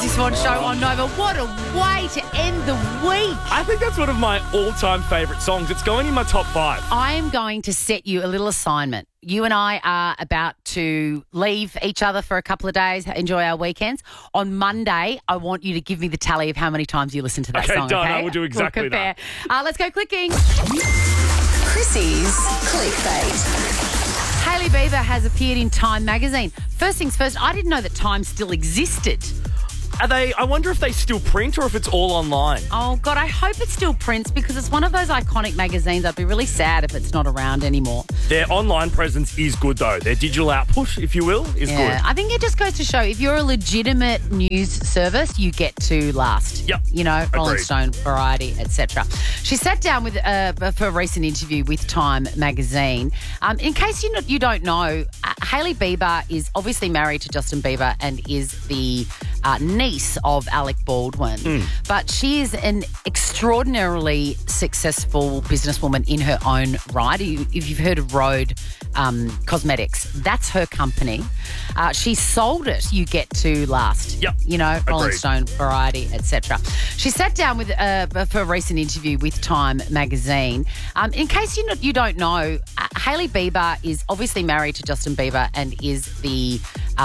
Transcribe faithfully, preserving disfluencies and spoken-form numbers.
Chrissy Swan Show on Nova. What a way to end the week. I think that's one of my all-time favourite songs. It's going in my top five. I am going to set you a little assignment. You and I are about to leave each other for a couple of days, enjoy our weekends. On Monday, I want you to give me the tally of how many times you listen to that Okay, song. done. Okay, I will do exactly we'll compare. that. Uh, let's go clicking. Chrissy's Clickbait. Hailey Bieber has appeared in Time magazine. First things first, I didn't know that Time still existed. Are they? I wonder if they still print or if it's all online. Oh, God, I hope it still prints because it's one of those iconic magazines. I'd be really sad if it's not around anymore. Their online presence is good, though. Their digital output, if you will, is Yeah, good. I think it just goes to show if you're a legitimate news service, you get to last. Yep. You know, Rolling Agreed. Stone, Variety, et cetera. She sat down with uh, for a recent interview with Time magazine. Um, in case you, you don't know, uh, Hailey Bieber is obviously married to Justin Bieber and is the uh, niece of Alec Baldwin. Mm. But she is an extraordinarily successful businesswoman in her own right. If you've heard of Rhode um, Cosmetics, that's her company. Uh, she sold it. You get to last. Yep. You know, Rolling Agreed. Stone, Variety, et cetera. She sat down with uh, for a recent interview with Time magazine. Um, in case you you don't know, uh, Hailey Bieber is obviously married to Justin Bieber and is the